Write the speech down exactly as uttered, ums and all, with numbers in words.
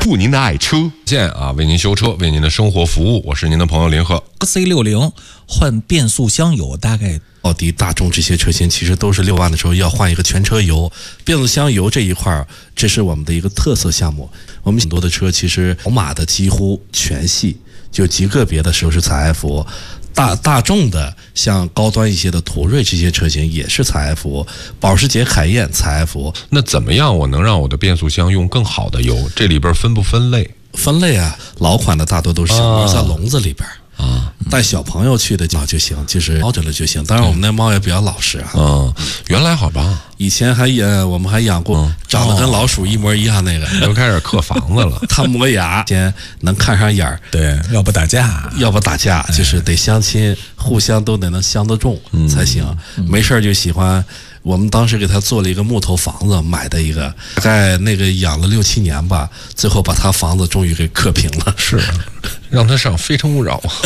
祝您的爱车现啊，为您修车，为您的生活服务。我是您的朋友林和。 C 六十换变速箱油大概。 奥迪、大众这些车型其实都是六万的时候要换一个全车油，变速箱油这一块这是我们的一个特色项目。我们很多的车其实宝马的几乎全系，就极个别的时候是采 F， 大大众的像高端一些的途锐这些车型也是采 F， 保时捷凯宴采 F。 那怎么样我能让我的变速箱用更好的油？这里边分不分类？ 分类啊，老款的大多都是小猫在笼子里边。 啊， 带小朋友去的猫就行，就是猫着了就行。当然，我们那猫也比较老实啊。 嗯，原来好吧。 以前还养，我们还养过长得跟老鼠一模一样那个， 都开始刻房子了。 它磨牙，先能看上眼儿， 对，要不打架， 要不打架，就是得相亲，互相都得能相得中才行。没事就喜欢。我们当时给他做了一个木头房子，买的一个，大概那个养了六七年吧，最后把他房子终于给刻平了。 是，让他上《非诚勿扰》。